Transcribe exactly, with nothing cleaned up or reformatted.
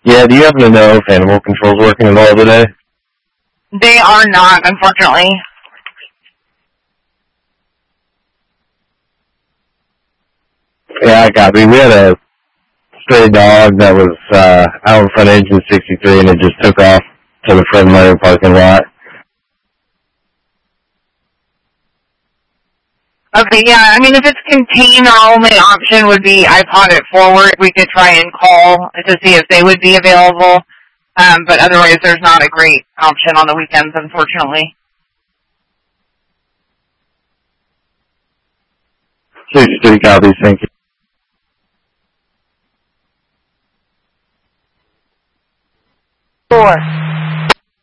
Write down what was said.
Yeah, do you happen to know if animal control's working at all today? They are not, unfortunately. Yeah, I got me. We had a stray dog that was uh, out in front of Engine sixty-three, and it just took off to the Fred Meyer parking lot. Okay, yeah, I mean, if it's contained, our only option would be iPod it forward. We could try and call to see if they would be available, um, but otherwise there's not a great option on the weekends, unfortunately. sixty-three copies, thank you. Four.